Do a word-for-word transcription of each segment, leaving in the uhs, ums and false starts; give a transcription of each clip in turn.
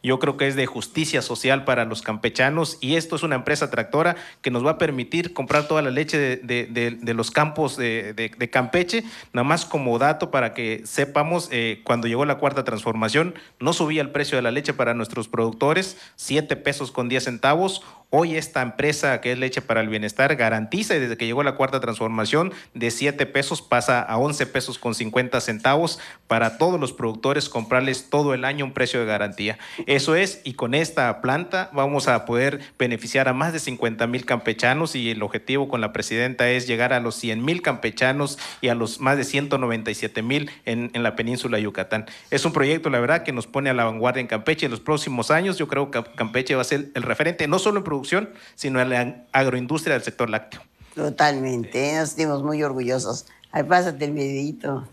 Yo creo que es de justicia social para los campechanos y esto es una empresa tractora que nos va a permitir comprar toda la leche de, de, de, de los campos de, de, de Campeche. Nada más como dato para que sepamos, eh, cuando llegó la cuarta transformación no subía el precio de la leche para nuestros productores, siete pesos con diez centavos. Hoy esta empresa que es Leche para el Bienestar garantiza, y desde que llegó la cuarta transformación, de siete pesos pasa a once pesos con cincuenta centavos para todos los productores, comprarles todo el año un precio de garantía. Eso es, y con esta planta vamos a poder beneficiar a más de cincuenta mil campechanos y el objetivo con la presidenta es llegar a los cien mil campechanos y a los más de ciento noventa y siete mil en, en la península de Yucatán. Es un proyecto, la verdad, que nos pone a la vanguardia en Campeche. En los próximos años yo creo que Campeche va a ser el referente, no solo en producción, sino en la agroindustria del sector lácteo. Totalmente, nos sentimos muy orgullosos. Ahí pásate el videito.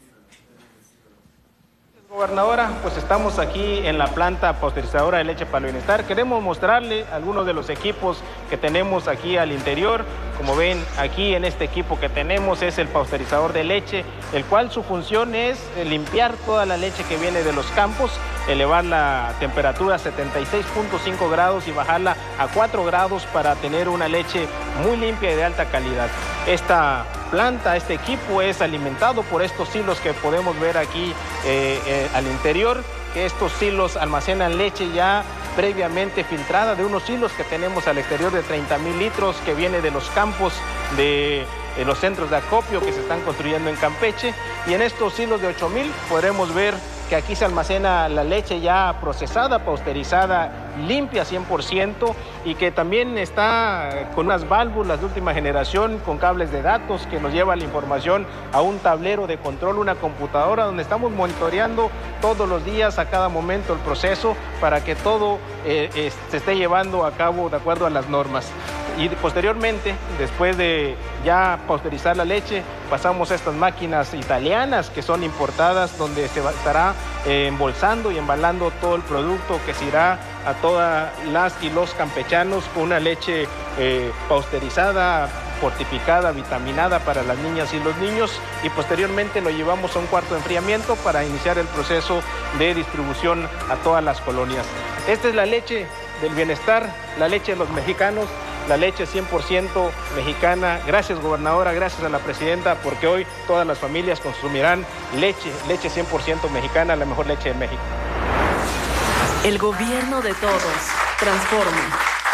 Gobernadora, pues estamos aquí en la planta pasteurizadora de Leche para el Bienestar. Queremos mostrarle algunos de los equipos que tenemos aquí al interior. Como ven, aquí en este equipo que tenemos es el pasteurizador de leche, el cual su función es limpiar toda la leche que viene de los campos, elevar la temperatura a setenta y seis punto cinco grados y bajarla a cuatro grados para tener una leche muy limpia y de alta calidad. Esta planta, este equipo es alimentado por estos silos que podemos ver aquí eh, eh, al interior, que estos silos almacenan leche ya previamente filtrada de unos silos que tenemos al exterior de treinta mil litros que viene de los campos de eh, los centros de acopio que se están construyendo en Campeche, y en estos silos de ocho mil podremos ver que aquí se almacena la leche ya procesada, pasteurizada, limpia cien por ciento, y que también está con unas válvulas de última generación, con cables de datos que nos lleva la información a un tablero de control, una computadora donde estamos monitoreando todos los días, a cada momento, el proceso para que todo eh, eh, se esté llevando a cabo de acuerdo a las normas. Y posteriormente, después de ya pasteurizar la leche, pasamos a estas máquinas italianas que son importadas, donde se va, estará eh, embolsando y embalando todo el producto que se irá a todas las y los campechanos con una leche eh, pasteurizada, fortificada, vitaminada para las niñas y los niños, y posteriormente lo llevamos a un cuarto de enfriamiento para iniciar el proceso de distribución a todas las colonias. Esta es la leche del bienestar, la leche de los mexicanos, la leche cien por ciento mexicana. Gracias, gobernadora, gracias a la presidenta, porque hoy todas las familias consumirán leche, leche cien por ciento mexicana, la mejor leche de México. El gobierno de todos transforma.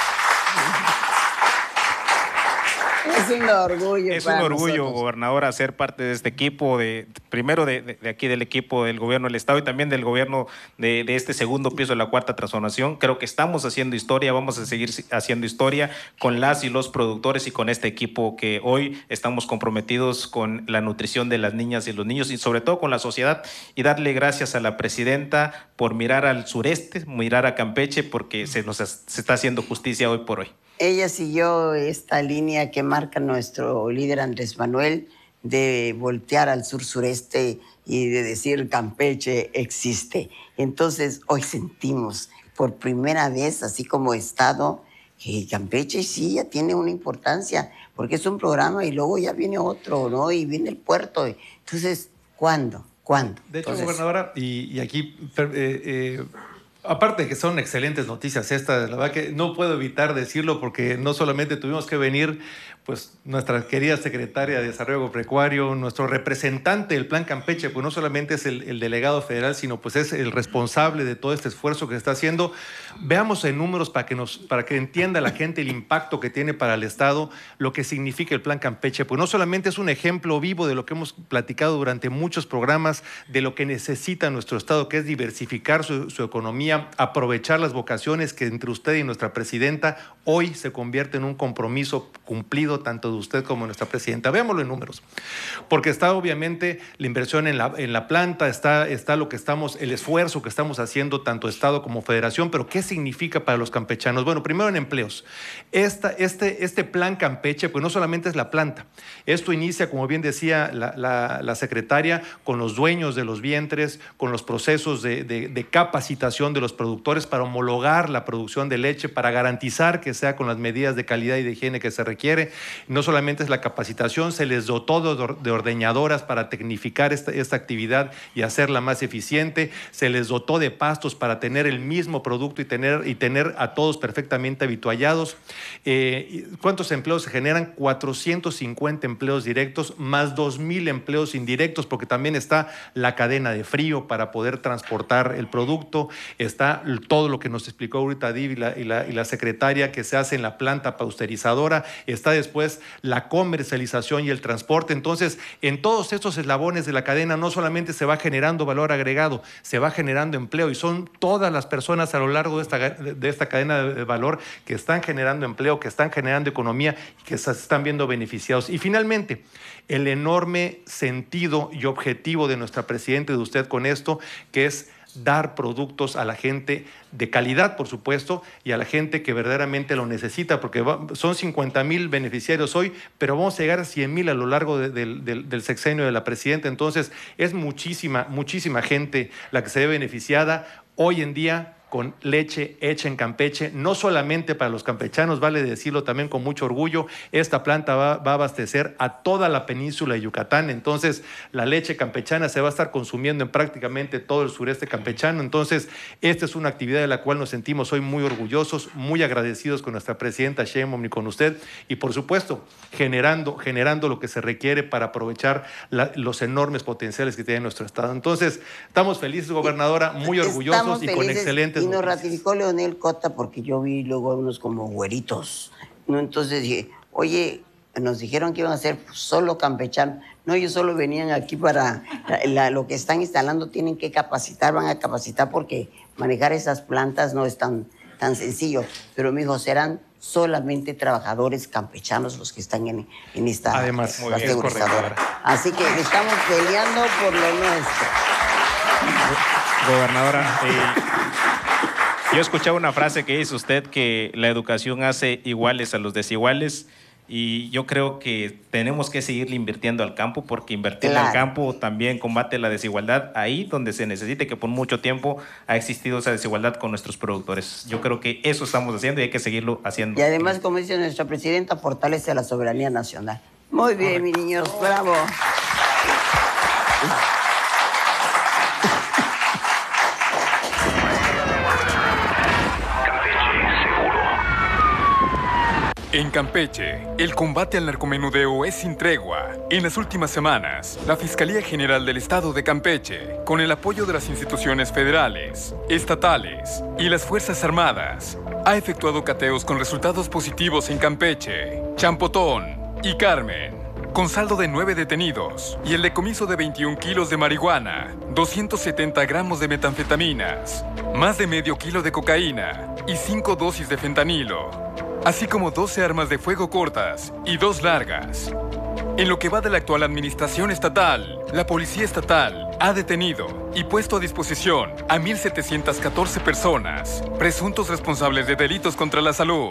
Es un orgullo. Es un orgullo, nosotros, gobernadora, ser parte de este equipo, de primero de, de, de aquí del equipo del gobierno del Estado y también del gobierno de, de este segundo piso de la cuarta transformación. Creo que estamos haciendo historia, vamos a seguir haciendo historia con las y los productores y con este equipo que hoy estamos comprometidos con la nutrición de las niñas y los niños y sobre todo con la sociedad, y darle gracias a la presidenta por mirar al sureste, mirar a Campeche, porque se nos se está haciendo justicia hoy por hoy. Ella siguió esta línea que marca nuestro líder Andrés Manuel de voltear al sur-sureste y de decir Campeche existe. Entonces hoy sentimos por primera vez, así como Estado, que Campeche sí ya tiene una importancia, porque es un programa y luego ya viene otro, ¿no? Y viene el puerto. Entonces, ¿cuándo? ¿Cuándo? De hecho, Entonces, gobernadora, y, y aquí... Eh, eh, aparte de que son excelentes noticias estas, la verdad que no puedo evitar decirlo porque no solamente tuvimos que venir, pues nuestra querida secretaria de Desarrollo Agropecuario, nuestro representante del Plan Campeche, pues no solamente es el, el delegado federal, sino pues es el responsable de todo este esfuerzo que se está haciendo. Veamos en números para que, nos, para que entienda la gente el impacto que tiene para el Estado, lo que significa el Plan Campeche. Pues no solamente es un ejemplo vivo de lo que hemos platicado durante muchos programas, de lo que necesita nuestro Estado, que es diversificar su, su economía, aprovechar las vocaciones que entre usted y nuestra presidenta hoy se convierte en un compromiso cumplido tanto de usted como de nuestra presidenta. Veámoslo en números, porque está obviamente la inversión en la, en la planta, está, está lo que estamos, el esfuerzo que estamos haciendo tanto Estado como Federación, pero ¿qué significa para los campechanos? Bueno, primero en empleos. Esta, este, este Plan Campeche, pues no solamente es la planta, esto inicia, como bien decía la, la, la secretaria, con los dueños de los vientres, con los procesos de, de, de capacitación de los los productores para homologar la producción de leche, para garantizar que sea con las medidas de calidad y de higiene que se requiere. No solamente es la capacitación, se les dotó de ordeñadoras para tecnificar esta, esta actividad y hacerla más eficiente, se les dotó de pastos para tener el mismo producto y tener, y tener a todos perfectamente habituallados. Eh, ¿Cuántos empleos se generan? cuatrocientos cincuenta empleos directos, más dos mil empleos indirectos, porque también está la cadena de frío para poder transportar el producto, está todo lo que nos explicó ahorita Div y la, y la, y la secretaria que se hace en la planta pasteurizadora, está después la comercialización y el transporte. Entonces, en todos estos eslabones de la cadena no solamente se va generando valor agregado, se va generando empleo, y son todas las personas a lo largo de esta, de esta cadena de valor que están generando empleo, que están generando economía y que se están viendo beneficiados. Y finalmente, el enorme sentido y objetivo de nuestra presidenta y de usted con esto, que es dar productos a la gente de calidad, por supuesto, y a la gente que verdaderamente lo necesita, porque va, son cincuenta mil beneficiarios hoy, pero vamos a llegar a cien mil a lo largo de, de, de, del sexenio de la presidenta. Entonces, es muchísima, muchísima gente la que se ve beneficiada hoy en día con leche hecha en Campeche, no solamente para los campechanos, vale decirlo también con mucho orgullo, esta planta va, va a abastecer a toda la península de Yucatán. Entonces la leche campechana se va a estar consumiendo en prácticamente todo el sureste campechano. Entonces esta es una actividad de la cual nos sentimos hoy muy orgullosos, muy agradecidos con nuestra presidenta Sheinbaum y con usted, y por supuesto generando, generando lo que se requiere para aprovechar la, los enormes potenciales que tiene nuestro estado. Entonces estamos felices, gobernadora, muy orgullosos estamos y felices. Con excelentes Y nos ratificó Leonel Cota, porque yo vi luego unos como güeritos, ¿no? Entonces dije, oye, nos dijeron que iban a ser solo campechanos. No, ellos solo venían aquí para la, la, lo que están instalando, tienen que capacitar, van a capacitar, porque manejar esas plantas no es tan, tan sencillo. Pero me dijo, serán solamente trabajadores campechanos los que están en, en esta Además, muy bien, pasteurizadora. Así que estamos peleando por lo nuestro. Gobernadora, eh, yo escuchaba una frase que dice usted, que la educación hace iguales a los desiguales, y yo creo que tenemos que seguirle invirtiendo al campo, porque invertir claro. al campo también combate la desigualdad ahí donde se necesite, que por mucho tiempo ha existido esa desigualdad con nuestros productores. Yo creo que eso estamos haciendo y hay que seguirlo haciendo. Y además, como dice nuestra presidenta, fortalece la soberanía nacional. Muy bien, mis niños, bravo. En Campeche, el combate al narcomenudeo es sin tregua. En las últimas semanas, la Fiscalía General del Estado de Campeche, con el apoyo de las instituciones federales, estatales y las Fuerzas Armadas, ha efectuado cateos con resultados positivos en Campeche, Champotón y Carmen, con saldo de nueve detenidos y el decomiso de veintiún kilos de marihuana, doscientos setenta gramos de metanfetaminas, más de medio kilo de cocaína y cinco dosis de fentanilo, así como doce armas de fuego cortas y dos largas. En lo que va de la actual administración estatal, la Policía Estatal ha detenido y puesto a disposición a mil setecientas catorce personas, presuntos responsables de delitos contra la salud.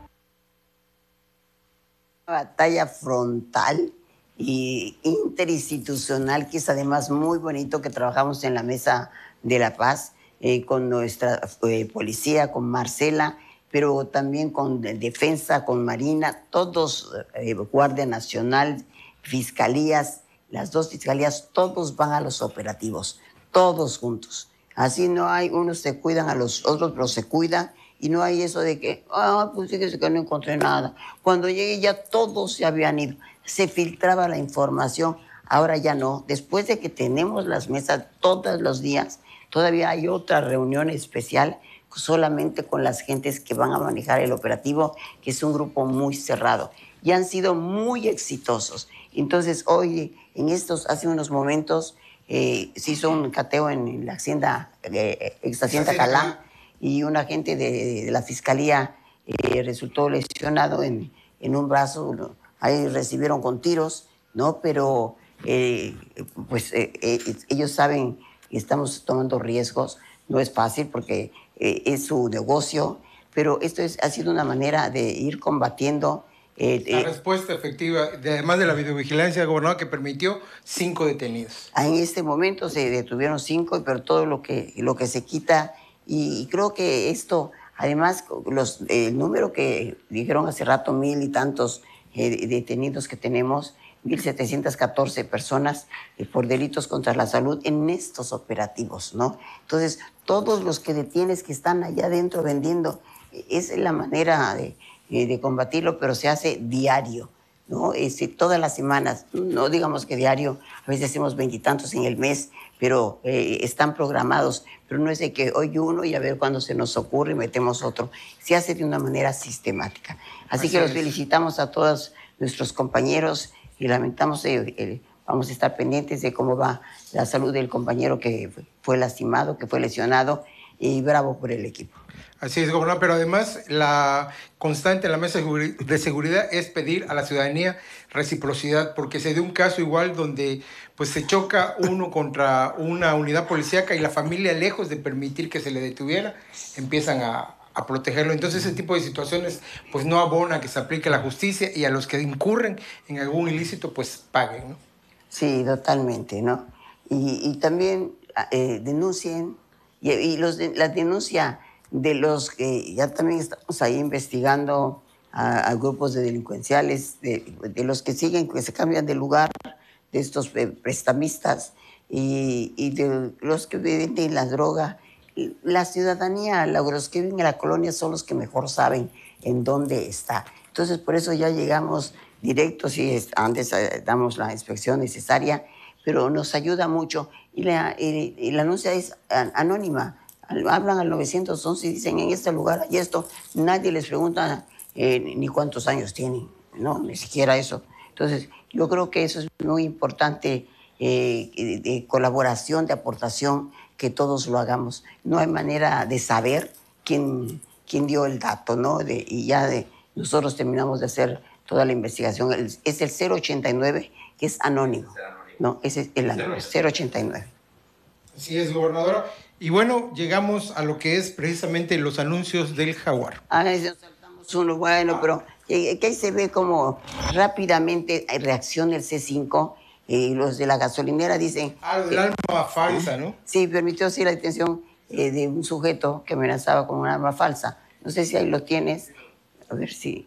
Una batalla frontal y interinstitucional, que es además muy bonito, que trabajamos en la Mesa de la Paz eh, con nuestra eh, policía, con Marcela, pero también con Defensa, con Marina, todos, eh, Guardia Nacional, fiscalías, las dos fiscalías, todos van a los operativos, todos juntos. Así no hay, unos se cuidan a los otros, pero se cuidan, y no hay eso de que, ah, pues fíjese que no encontré nada. Cuando llegué ya todos se habían ido, se filtraba la información, ahora ya no. Después de que tenemos las mesas todos los días, todavía hay otra reunión especial solamente con las gentes que van a manejar el operativo, que es un grupo muy cerrado, y han sido muy exitosos. Entonces, hoy, en estos, hace unos momentos, eh, se hizo un cateo en la hacienda, eh, ex hacienda Calá, y un agente de, de la fiscalía eh, resultó lesionado en, en un brazo. Ahí recibieron con tiros, ¿no? Pero, eh, pues, eh, eh, ellos saben que estamos tomando riesgos. No es fácil porque eh, es su negocio, pero esto es, ha sido una manera de ir combatiendo. Eh, la eh, respuesta efectiva, de, además de la videovigilancia, gobernador, que permitió cinco detenidos. En este momento se detuvieron cinco, pero todo lo que, lo que se quita Y, y creo que esto, además, los, el número que dijeron hace rato, mil y tantos eh, detenidos que tenemos, mil setecientas catorce personas eh, por delitos contra la salud en estos operativos, ¿no? Entonces, todos los que detienes que están allá adentro vendiendo, eh, esa es la manera de, eh, de combatirlo, pero se hace diario, ¿no? Este, todas las semanas, no digamos que diario, a veces hacemos veintitantos en el mes, pero eh, están programados, pero no es de que hoy uno y a ver cuándo se nos ocurre y metemos otro. Se hace de una manera sistemática. Así, Así que los es. felicitamos a todos nuestros compañeros y lamentamos, eh, eh, vamos a estar pendientes de cómo va la salud del compañero que fue lastimado, que fue lesionado, y bravo por el equipo. Así es, gobernador, pero además la constante en la mesa de seguridad es pedir a la ciudadanía reciprocidad, porque se dio un caso igual donde pues se choca uno contra una unidad policíaca y la familia, lejos de permitir que se le detuviera, empiezan a, a protegerlo. Entonces ese tipo de situaciones pues no abona que se aplique la justicia y a los que incurren en algún ilícito pues paguen, ¿no? Sí, totalmente, ¿no? Y, y también eh, denuncien, y, y los de, la denuncia de los que ya también estamos ahí investigando a, a grupos de delincuenciales, de, de los que siguen, que se cambian de lugar, de estos eh, prestamistas y, y de los que venden la droga. La ciudadanía, los que viven en la colonia son los que mejor saben en dónde está. Entonces, por eso ya llegamos directos y antes damos la inspección necesaria, pero nos ayuda mucho. Y la, y, y la anuncia es anónima. Hablan al nueve once y dicen, en este lugar hay esto. Nadie les pregunta eh, ni cuántos años tienen, no, ni siquiera eso. Entonces, yo creo que eso es muy importante, eh, de, de colaboración, de aportación, que todos lo hagamos. No hay manera de saber quién, quién dio el dato, ¿no? De, y ya de, nosotros terminamos de hacer toda la investigación. El, es el cero ochenta y nueve, que es anónimo, ¿no? Ese es el cero ochenta y nueve. Así es, gobernadora. Y bueno, llegamos a lo que es precisamente los anuncios del Jaguar. Ah, nos saltamos uno, bueno, pero que ahí se ve como rápidamente reacciona el C cinco. Y eh, los de la gasolinera dicen... Ah, lo del eh, arma falsa, ¿no? Sí, permitió sí la detención eh, de un sujeto que amenazaba con un arma falsa. No sé si ahí lo tienes. A ver si...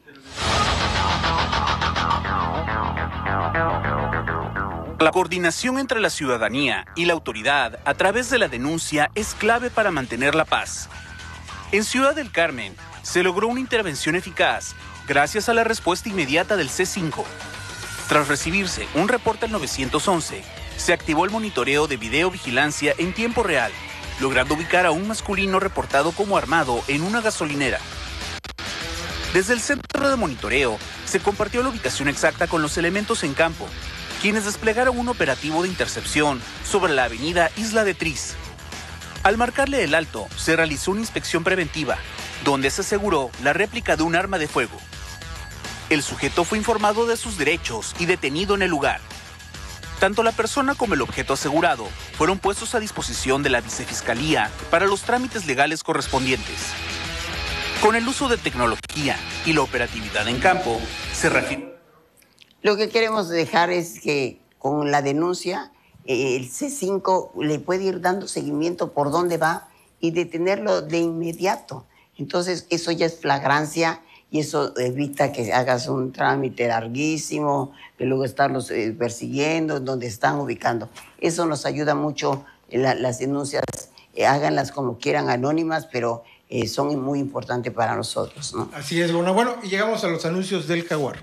La coordinación entre la ciudadanía y la autoridad a través de la denuncia es clave para mantener la paz. En Ciudad del Carmen se logró una intervención eficaz gracias a la respuesta inmediata del C cinco. Tras recibirse un reporte al nueve once, se activó el monitoreo de videovigilancia en tiempo real, logrando ubicar a un masculino reportado como armado en una gasolinera. Desde el centro de monitoreo se compartió la ubicación exacta con los elementos en campo, quienes desplegaron un operativo de intercepción sobre la avenida Isla de Tris. Al marcarle el alto, se realizó una inspección preventiva, donde se aseguró la réplica de un arma de fuego. El sujeto fue informado de sus derechos y detenido en el lugar. Tanto la persona como el objeto asegurado fueron puestos a disposición de la Vicefiscalía para los trámites legales correspondientes. Con el uso de tecnología y la operatividad en campo, se refiere... Lo que queremos dejar es que con la denuncia, eh, el C cinco le puede ir dando seguimiento por dónde va y detenerlo de inmediato. Entonces, eso ya es flagrancia y eso evita que hagas un trámite larguísimo, que luego estarlos eh, persiguiendo, donde están ubicando. Eso nos ayuda mucho, la, las denuncias, eh, háganlas como quieran, anónimas, pero eh, son muy importantes para nosotros, ¿no? Así es, bueno, bueno, y llegamos a los anuncios del Jaguar.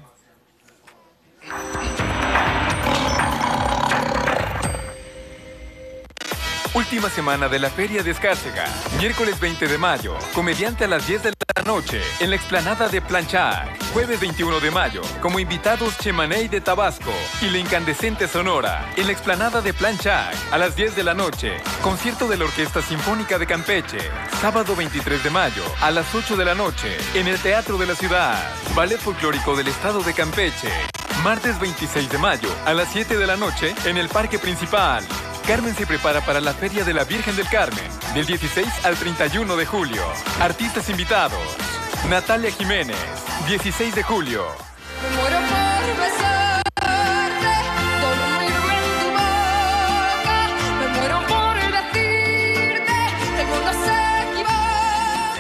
Última semana de la Feria de Escárcega. Miércoles veinte de mayo, comediante a las diez de la noche en la explanada de Planchac. Jueves veintiuno de mayo, como invitados Chemaney de Tabasco y La Incandescente Sonora en la explanada de Planchac a las diez de la noche. Concierto de la Orquesta Sinfónica de Campeche. Sábado veintitrés de mayo a las ocho de la noche en el Teatro de la Ciudad. Ballet Folclórico del Estado de Campeche. Martes veintiséis de mayo a las siete de la noche en el Parque Principal. Carmen se prepara para la Feria de la Virgen del Carmen, del dieciséis al treinta y uno de julio. Artistas invitados: Natalia Jiménez, dieciséis de julio. Me muero por besarte, dormirme en tu boca. Me muero por decirte que el mundo se equivoca.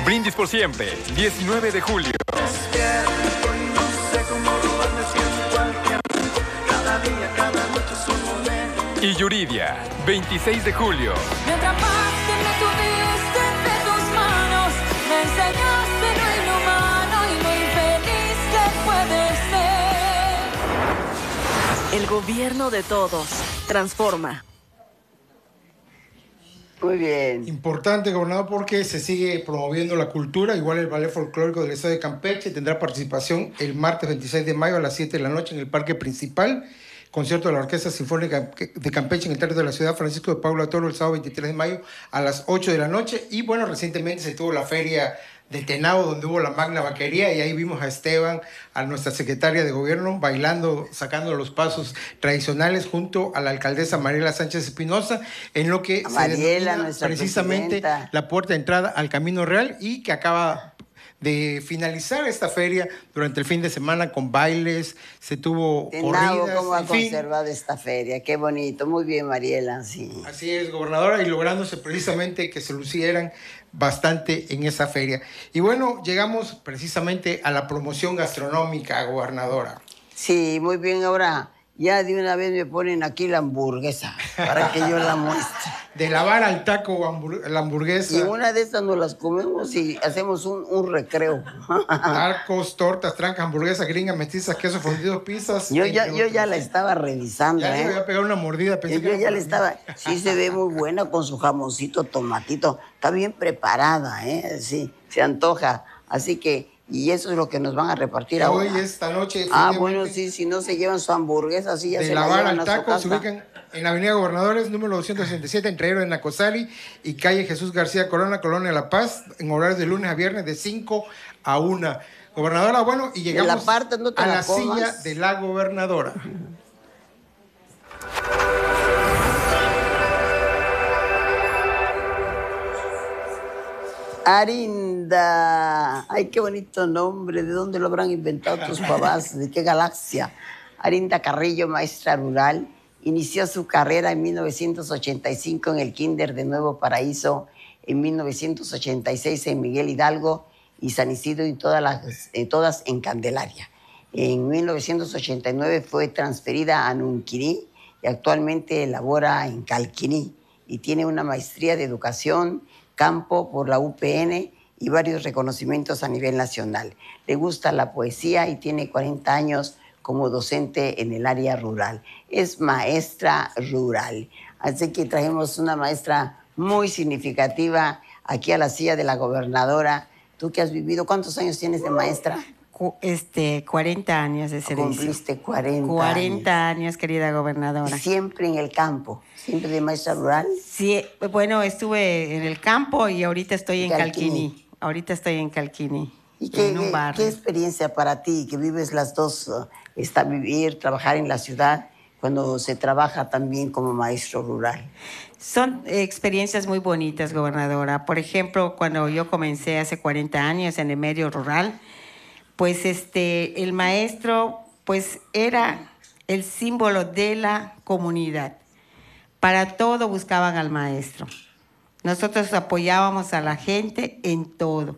Brindis por siempre, diecinueve de julio. Y Yuridia, veintiséis de julio. Mientras más que me tuviste entre tus manos, me enseñaste lo inhumano y lo infeliz que puede ser. El gobierno de todos. Transforma. Muy bien. Importante, gobernador, porque se sigue promoviendo la cultura. Igual el Ballet Folclórico del Estado de Campeche tendrá participación el martes veintiséis de mayo a las siete de la noche en el Parque Principal. Concierto de la Orquesta Sinfónica de Campeche en el Teatro de la Ciudad Francisco de Paula Toro el sábado veintitrés de mayo a las ocho de la noche. Y bueno, recientemente se tuvo la feria de Tenao, donde hubo la magna vaquería, y ahí vimos a Esteban, a nuestra secretaria de gobierno, bailando, sacando los pasos tradicionales junto a la alcaldesa Mariela Sánchez Espinosa, en lo que A se Mariela, denomina nuestra precisamente presidenta. la puerta de entrada al Camino Real, y que acaba de finalizar esta feria durante el fin de semana con bailes, se tuvo Tenao, corridas, ¿cómo ha en fin. conservado esta feria? Qué bonito. Muy bien, Mariela, sí. Así es, gobernadora, y lográndose precisamente que se lucieran bastante en esa feria. Y bueno, llegamos precisamente a la promoción gastronómica, gobernadora. Sí, muy bien. Ahora ya de una vez me ponen aquí la hamburguesa para que yo la muestre. De la vara al taco, hambur- la hamburguesa, Y una de estas nos las comemos y hacemos un, un recreo. tacos, tortas, trancas, hamburguesas, gringas, mestizas, queso fundido, pizzas. Yo ya, entre yo ya otros. la estaba revisando, Ya le ¿eh? voy a pegar una mordida. pensé Yo, que yo era ya por le mí. estaba, sí se ve muy buena con su jamoncito, tomatito, está bien preparada, ¿eh? Sí, se antoja. Así que, y eso es lo que nos van a repartir Que ahora. hoy, esta noche, Ah, efectivamente, bueno, sí, si no se llevan su hamburguesa, sí ya de se la la vara llevan al a su taco, se casa. ubican en la Avenida Gobernadores, número doscientos sesenta y siete, entre Héroe de Nacosari y calle Jesús García Corona, Colonia La Paz, en horarios de lunes a viernes de cinco a una. Gobernadora, bueno, y llegamos la parte no te a la la comas. silla de la gobernadora. Arinda. Ay, qué bonito nombre. ¿De dónde lo habrán inventado tus papás? ¿De qué galaxia? Arinda Carrillo, maestra rural, inició su carrera en mil novecientos ochenta y cinco en el Kinder de Nuevo Paraíso, en mil novecientos ochenta y seis en Miguel Hidalgo y San Isidro, y todas, las, eh, todas en Candelaria. En mil novecientos ochenta y nueve fue transferida a Nunquirí y actualmente labora en Calquiní y tiene una maestría de educación campo por la U P N y varios reconocimientos a nivel nacional. Le gusta la poesía y tiene cuarenta años como docente en el área rural. Es maestra rural. Así que traemos una maestra muy significativa aquí a la silla de la gobernadora. Tú que has vivido, ¿cuántos años tienes de maestra? Cu- Este, cuarenta años de servicio. Cumpliste cuarenta, cuarenta años, querida gobernadora. Y siempre en el campo, siempre de maestra rural. Sí, bueno, estuve en el campo y ahorita estoy en Calquiní. Calquiní. Ahorita estoy en Calquiní, ¿Y qué, en un qué- barrio. qué experiencia para ti, que vives las dos, uh, está vivir, trabajar en la ciudad, cuando se trabaja también como maestro rural? Son eh, experiencias muy bonitas, gobernadora. Por ejemplo, cuando yo comencé hace cuarenta años en el medio rural, pues este, el maestro pues era el símbolo de la comunidad. Para todo buscaban al maestro. Nosotros apoyábamos a la gente en todo.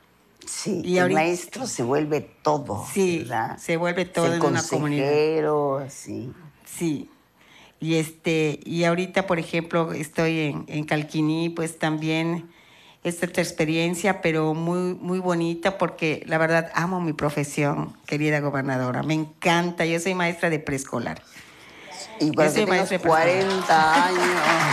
Sí, Y el ahorita- maestro se vuelve todo, Sí, ¿verdad? se vuelve todo el en una comunidad. consejero, sí. Sí. Y este, y ahorita, por ejemplo, estoy en, en Calquiní, pues también esta otra experiencia, pero muy, muy bonita, porque la verdad amo mi profesión, querida gobernadora. Me encanta. Yo soy maestra de preescolar. Y cuando soy tengas maestra de preescolar. cuarenta años,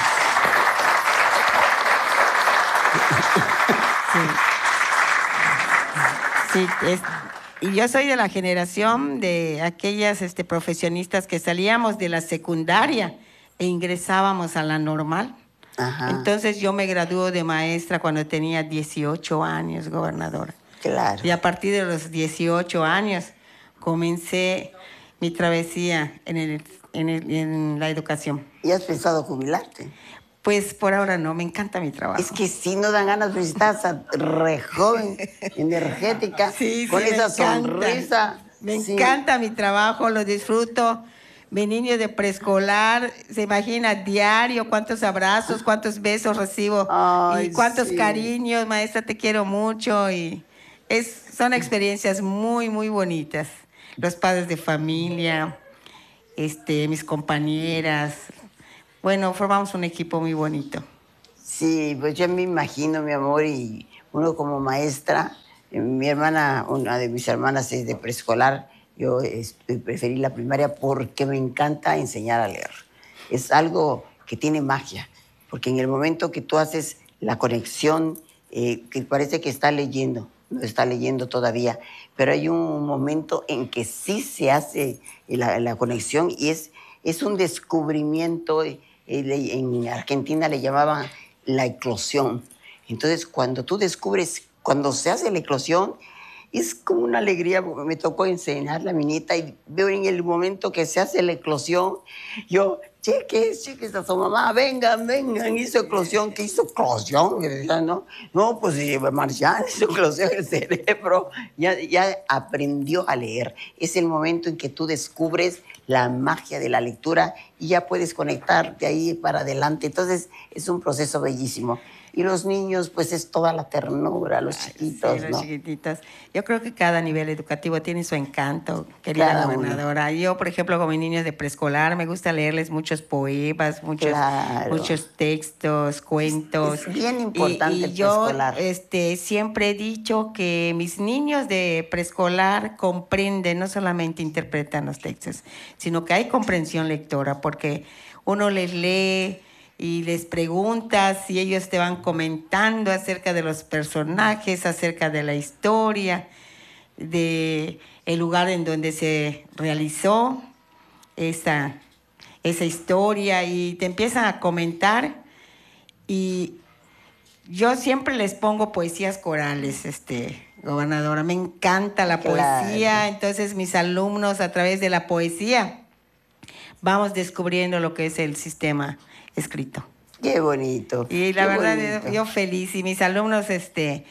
Sí. Sí, es- y yo soy de la generación de aquellas este, profesionistas que salíamos de la secundaria e ingresábamos a la normal. ajá, Entonces yo me graduó de maestra cuando tenía dieciocho años, gobernadora. claro. Y a partir de los dieciocho años comencé mi travesía en, el, en, el- en la educación. ¿Y has pensado jubilarte? Pues por ahora no, me encanta mi trabajo. Es que sí no dan ganas, pero estás a- re joven, energética, Sí, sí, con me esa encanta. sonrisa. Me Sí. encanta mi trabajo, lo disfruto. Mi niño de preescolar, se imagina diario cuántos abrazos, cuántos besos recibo Ay, y cuántos sí. cariños, maestra, te quiero mucho. Y es, son experiencias muy, muy bonitas. Los padres de familia, este, mis compañeras. Bueno, formamos un equipo muy bonito. Sí, pues yo me imagino, mi amor, y uno como maestra, eh, mi hermana, una de mis hermanas es de preescolar, yo este, preferí la primaria porque me encanta enseñar a leer. Es algo que tiene magia, porque en el momento que tú haces la conexión, eh, que parece que está leyendo, no está leyendo todavía, pero hay un momento en que sí se hace la, la conexión y es, es un descubrimiento. eh, En Argentina le llamaban la eclosión. Entonces, cuando tú descubres, cuando se hace la eclosión, es como una alegría, porque me tocó enseñarle a mi nieta y veo en el momento que se hace la eclosión, yo, cheques, cheques a su mamá, vengan, vengan, hizo eclosión. ¿Qué hizo eclosión? Y decía, no, no, pues Marcial hizo eclosión el cerebro, ya, ya aprendió a leer. Es el momento en que tú descubres la magia de la lectura y ya puedes conectar de ahí para adelante. Entonces, es un proceso bellísimo. Y los niños, pues es toda la ternura, los chiquitos, Sí, los ¿no? chiquititos. Yo creo que cada nivel educativo tiene su encanto, querida Cada uno. gobernadora. Yo, por ejemplo, con mis niños de preescolar, me gusta leerles muchos poemas, muchos, Claro. muchos textos, cuentos. Es bien importante Y, y el yo preescolar. este, siempre he dicho que mis niños de preescolar comprenden, no solamente interpretan los textos, sino que hay comprensión lectora, porque uno les lee y les preguntas y ellos te van comentando acerca de los personajes, acerca de la historia, de el lugar en donde se realizó esa, esa historia, y te empiezan a comentar. Y yo siempre les pongo poesías corales, este, gobernadora. Me encanta la Claro. poesía, entonces mis alumnos, a través de la poesía, vamos descubriendo lo que es el sistema escrito. Qué bonito. Y la qué verdad, bonito. yo, yo feliz. Y mis alumnos este,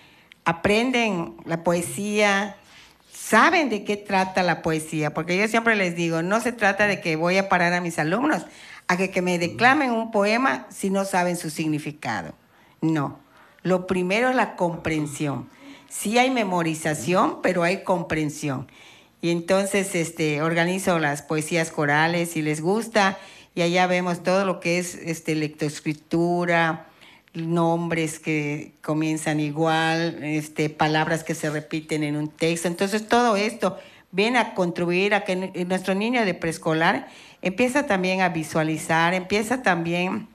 aprenden la poesía, saben de qué trata la poesía, porque yo siempre les digo, no se trata de que voy a parar a mis alumnos a que, que me declamen un poema si no saben su significado. No. Lo primero es la comprensión. Sí hay memorización, pero hay comprensión. Y entonces este, organizo las poesías corales si les gusta, y allá vemos todo lo que es este, lectoescritura, nombres que comienzan igual, este, palabras que se repiten en un texto. Entonces todo esto viene a contribuir a que nuestro niño de preescolar empieza también a visualizar, empieza también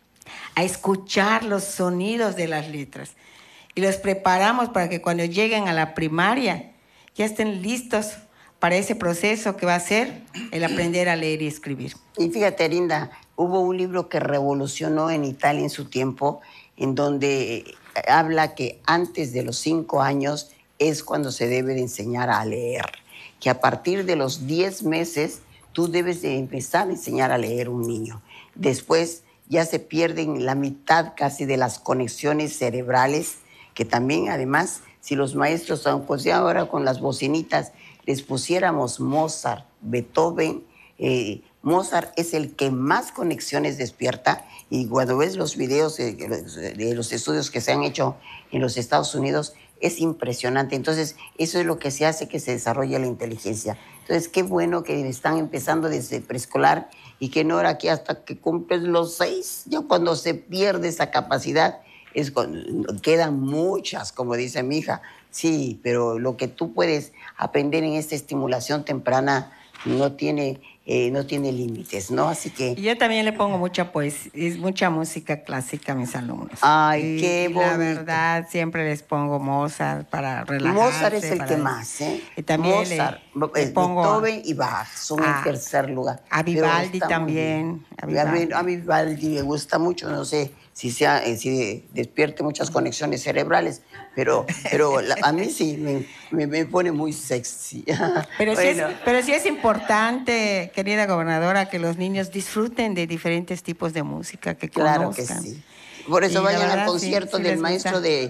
a escuchar los sonidos de las letras. Y los preparamos para que cuando lleguen a la primaria ya estén listos para ese proceso que va a ser el aprender a leer y escribir. Y fíjate, Linda, hubo un libro que revolucionó en Italia en su tiempo, en donde habla que antes de los cinco años es cuando se debe de enseñar a leer, que a partir de los diez meses tú debes de empezar a enseñar a leer un niño. Después ya se pierden la mitad casi de las conexiones cerebrales, que también además, si los maestros, pues ya ahora con las bocinitas, les pusiéramos Mozart, Beethoven, eh, Mozart es el que más conexiones despierta, y cuando ves los videos de, de los estudios que se han hecho en los Estados Unidos, es impresionante. Entonces, eso es lo que se hace que se desarrolle la inteligencia. Entonces, qué bueno que están empezando desde preescolar y que no era que hasta que cumples los seis, ya cuando se pierde esa capacidad, es cuando quedan muchas, como dice mi hija. Sí, pero lo que tú puedes aprender en esta estimulación temprana no tiene, eh, no tiene límites, ¿no? Así que... Y yo también le pongo mucha poesía, mucha música clásica a mis alumnos. Ay, y, qué y bonito. la verdad, siempre les pongo Mozart para relajarse. Mozart es el para- que más, ¿eh? Y también Mozart, le, le eh, pongo Beethoven y Bach son a- en tercer lugar. a Pero Vivaldi está muy también, a bien. A mí, Vivaldi. a mí Vivaldi me gusta mucho, no sé si, sea, eh, si despierte muchas conexiones cerebrales, pero, pero la- a mí sí me, me, me pone muy sexy. Pero, sí es, Bueno, pero sí es importante, querida gobernadora, que los niños disfruten de diferentes tipos de música, que claro que conozcan. sí. Por Y eso la vayan verdad, al sí, concierto sí del les maestro gusta. de,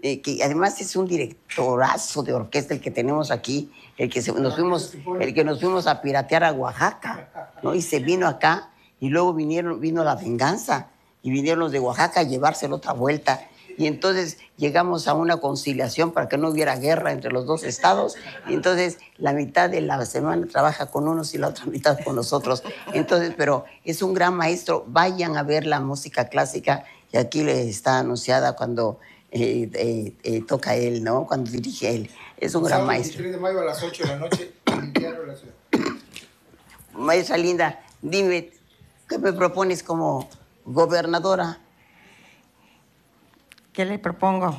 eh, que además es un directorazo de orquesta el que tenemos aquí, el que se, nos fuimos, el que nos fuimos a piratear a Oaxaca, ¿no? Y se vino acá y luego vinieron, vino la venganza y vinieron los de Oaxaca a llevárselo otra vuelta. Y entonces llegamos a una conciliación para que no hubiera guerra entre los dos estados. Y entonces la mitad de la semana trabaja con unos y la otra mitad con nosotros. Entonces, pero es un gran maestro. Vayan a ver la música clásica. Y aquí le está anunciada cuando eh, eh, eh, toca él, ¿no? Cuando dirige él. Es un gran maestro. veintitrés de mayo a las ocho de la noche en el Teatro de la Ciudad. Maestra linda, dime, ¿qué me propones como gobernadora? ¿Qué le propongo?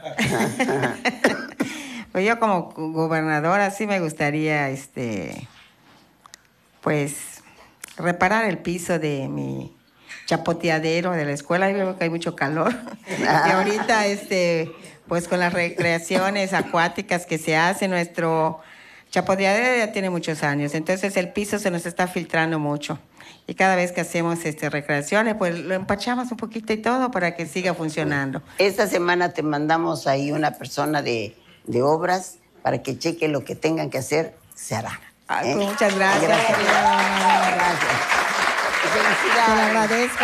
Pues yo como gobernadora sí me gustaría, este, pues, reparar el piso de mi chapoteadero de la escuela. Yo veo que hay mucho calor. Y ahorita, este, pues con las recreaciones acuáticas que se hacen, nuestro chapoteadero ya tiene muchos años. Entonces el piso se nos está filtrando mucho. Y cada vez que hacemos este, recreaciones, pues lo empachamos un poquito y todo para que siga funcionando. Esta semana te mandamos ahí una persona de, de obras para que cheque lo que tengan que hacer, se hará. Ay, ¿eh? pues muchas gracias. Gracias. Gracias. Felicidades. Te lo agradezco.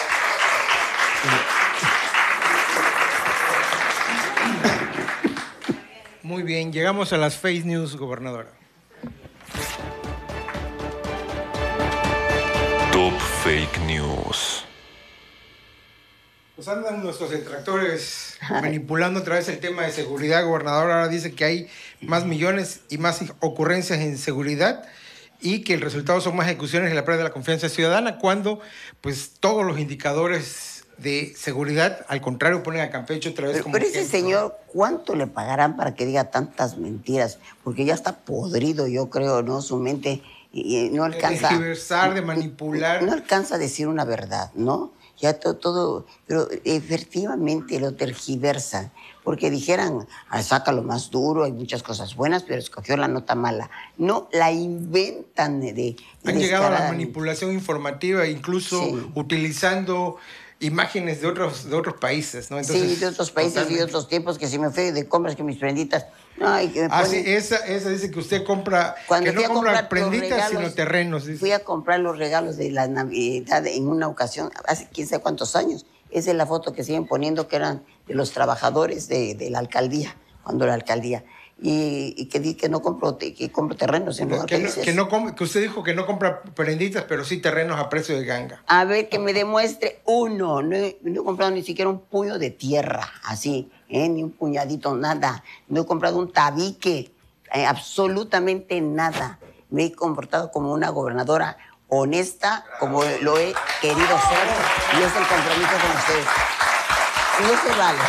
Muy bien, llegamos a las fake news, gobernadora. Top Fake News. Pues andan nuestros detractores manipulando otra vez el tema de seguridad, gobernador. Ahora dice que hay más millones y más ocurrencias en seguridad y que el resultado son más ejecuciones en la pérdida de la confianza ciudadana, cuando pues todos los indicadores de seguridad, al contrario, ponen a Campeche otra vez Pero, como pero ese ejemplo. señor, ¿cuánto le pagarán para que diga tantas mentiras? Porque ya está podrido, yo creo, ¿no? Su mente y, y no alcanza... De tergiversar, de manipular. No alcanza a decir una verdad, ¿no? Ya todo, todo, pero efectivamente lo tergiversan, porque dijeran, ah, saca lo más duro, hay muchas cosas buenas, pero escogió la nota mala. No, la inventan de... de Han llegado a la manipulación informativa, incluso sí. utilizando imágenes de otros, de otros países, ¿no? Entonces, sí, de otros países totalmente. Y de otros tiempos, que si me fui de compras, que mis prenditas... Ay, que me ah, ponen... sí, esa, esa dice que usted compra, Cuando que no compra prenditas, regalos, sino terrenos. Dice. Fui a comprar los regalos de la Navidad en una ocasión, hace quién sabe cuántos años. Esa es la foto que siguen poniendo, que eran de los trabajadores de, de la alcaldía, cuando la alcaldía. Y, y que di que no compro, que compro terrenos en lugar que, de no, que, no, que usted dijo que no compra prenditas, pero sí terrenos a precio de ganga. A ver, que me demuestre uno. No he, no he comprado ni siquiera un puño de tierra, así, ¿eh? Ni un puñadito, nada. No he comprado un tabique, eh, absolutamente nada. Me he comportado como una gobernadora honesta, como lo he querido ser, y es el compromiso con ustedes. No se vale.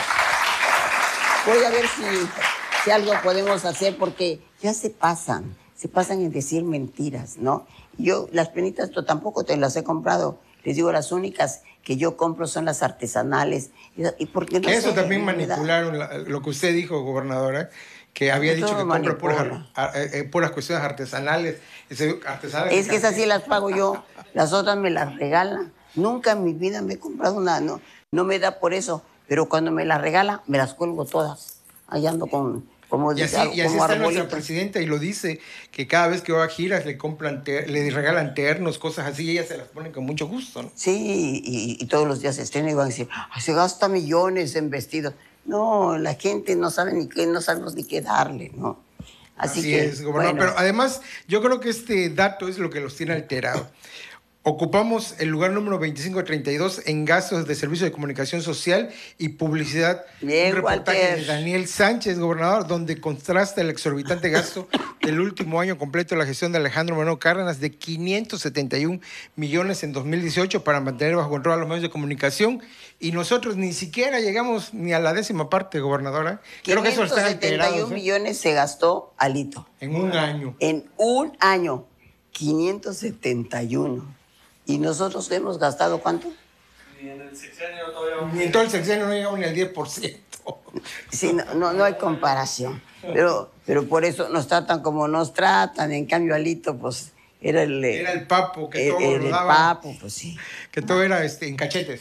Voy a ver si... si algo podemos hacer, porque ya se pasan, se pasan en decir mentiras, ¿no? Yo las penitas yo tampoco te las he comprado. Les digo, las únicas que yo compro son las artesanales. ¿Y por qué no que eso sé, también manipularon la, lo que usted dijo, gobernadora, que había dicho que compra puras, eh, puras cuestiones artesanales. artesanales es que esas sí las pago yo, las otras me las regalan. Nunca en mi vida me he comprado una, no, no me da por eso, pero cuando me las regala, me las cuelgo todas. Allá ando con, como y así, como y así está nuestra presidenta, y lo dice, que cada vez que va a giras le compran, ter, le regalan ternos, cosas así, y ella se las pone con mucho gusto, ¿no? Sí, y, y todos los días se estrena y van a decir, ay, se gasta millones en vestidos. No, la gente no sabe ni qué, no sabemos ni qué darle, ¿no? Así, así que, es, gobernador. Bueno. Pero además, yo creo que este dato es lo que los tiene alterados. Ocupamos el lugar número veinticinco treinta y dos en gastos de servicio de comunicación social y publicidad. Bien, un reportaje Walter. de Daniel Sánchez, gobernador, donde contrasta el exorbitante gasto del último año completo de la gestión de Alejandro Moreno Cárdenas de quinientos setenta y un millones en dos mil dieciocho para mantener bajo control a los medios de comunicación, y nosotros ni siquiera llegamos ni a la décima parte, gobernadora. Creo que eso está alterado. quinientos setenta y un millones se gastó Alito. En un año. En un año. quinientos setenta y uno. ¿Y nosotros hemos gastado cuánto? Ni en el sexenio todavía. Ni en todo el sexenio no llegamos ni al diez por ciento. Sí, no, no, no hay comparación. Pero, pero por eso nos tratan como nos tratan. En cambio, Alito, pues, era el... Era el papo, que el, todo el, lo el daba. papo, pues sí. Que todo era este, en cachetes.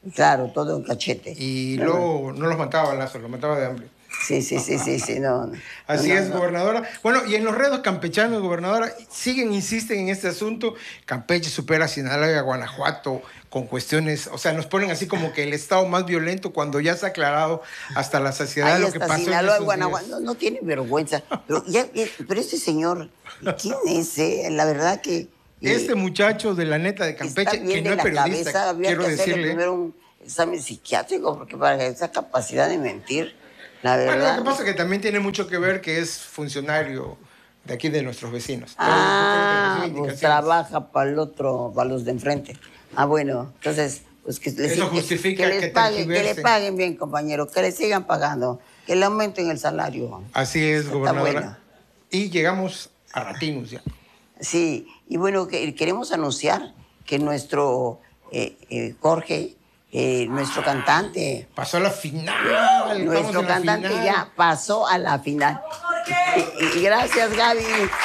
Claro, todo en cachete. Y luego no los mataba a balazos, los mataba de hambre. Sí, sí, sí, sí, sí, no. no Así no, es, no. gobernadora. Bueno, y en los redos campechanos, gobernadora, siguen, insisten en este asunto. Campeche supera a Sinaloa y a Guanajuato con cuestiones, o sea, nos ponen así como que el estado más violento cuando ya se ha aclarado hasta la saciedad Ahí lo que está pasó Sinaloa en y esos Guanajuato. días. No, no tiene vergüenza. Pero, ya, eh, pero este señor, ¿quién es? eh? La verdad que... eh, Este muchacho de la neta de Campeche, está bien que no de es la periodista, cabeza, había quiero que hacerle decirle. primero un examen psiquiátrico, porque para esa capacidad de mentir, la Bueno, verdad... lo que pasa es que también tiene mucho que ver que es funcionario de aquí de nuestros vecinos. Ah, Entonces, pues indicaciones. trabaja para el otro, para los de enfrente. Ah, bueno, entonces, pues que les, Eso que- justifica que, les que paguen, que le tergiversen. paguen bien, compañero, que le sigan pagando, que le aumenten el salario. Así es, Está gobernadora. bueno. Y llegamos a Ratinos ya. Sí, y bueno, que queremos anunciar que nuestro eh, eh, Jorge, eh, nuestro cantante, Pasó a la final. Estamos nuestro en la cantante final. ya pasó a la final. Y, y gracias, Gaby.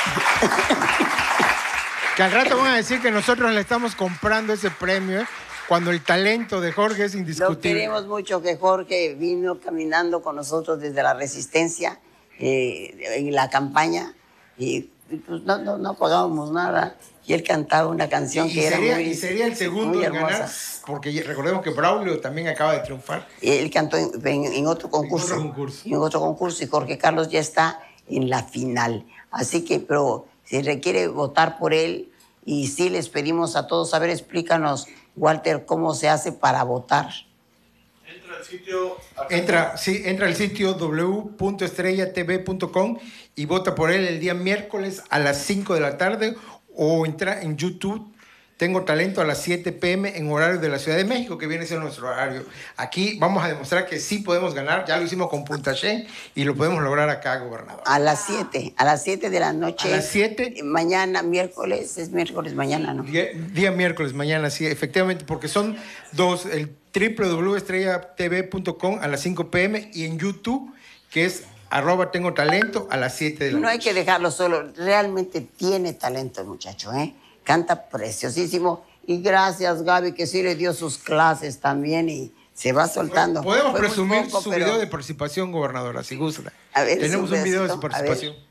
Que al rato van a decir que nosotros le estamos comprando ese premio, ¿eh? Cuando el talento de Jorge es Lo indiscutible. queremos mucho que Jorge vino caminando con nosotros desde la Resistencia eh, en la campaña y y, pues no, no, no pagábamos nada y él cantaba una canción Y que era sería, muy, y sería el segundo muy en ganar, hermosa. porque ya- recordemos que Braulio también acaba de triunfar. Él cantó en, en- en otro concurso. otro concurso. En otro concurso y Jorge Carlos ya está en la final. Así que, pero se requiere votar por él y sí les pedimos a todos, a ver, explícanos, Walter, cómo se hace para votar. Entra al sitio. Entra, sí, entra al sitio doble u punto estrella t v punto com y vota por él el día miércoles a las cinco de la tarde o entra en YouTube. Tengo talento a las siete pe eme en horario de la Ciudad de México, que viene a ser nuestro horario. Aquí vamos a demostrar que sí podemos ganar. Ya lo hicimos con Punta Shane y lo podemos lograr acá, gobernador. A las siete, a las siete de la noche. A las siete. Mañana, miércoles, es miércoles mañana, ¿no? Día, día miércoles, mañana, sí, efectivamente, porque son dos, el doble u doble u doble u punto estrella t v punto com a las cinco pe eme y en YouTube, que es arroba tengo talento a las siete de la No hay noche. que dejarlo solo, realmente tiene talento el muchacho, ¿eh? Canta preciosísimo. Y gracias, Gaby, que sí le dio sus clases también y se va soltando. Podemos Fue muy presumir poco, su pero- video de participación, gobernadora, si gusta. A ver, Tenemos un un video de su pedacito, a ver. participación.